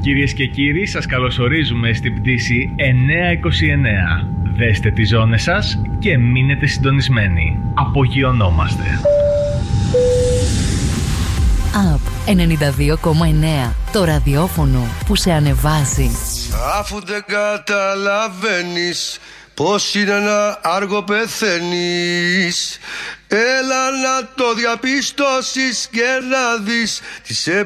Κυρίες και κύριοι, σας καλωσορίζουμε στην πτήση 929. Δέστε τις ζώνες σας και μείνετε συντονισμένοι. Απογειωνόμαστε. Up 92,9. Το ραδιόφωνο που σε ανεβάζει. Αφού δεν καταλαβαίνεις πως είναι να άργο πεθαίνεις, έλα να το διαπιστώσεις και να δεις τις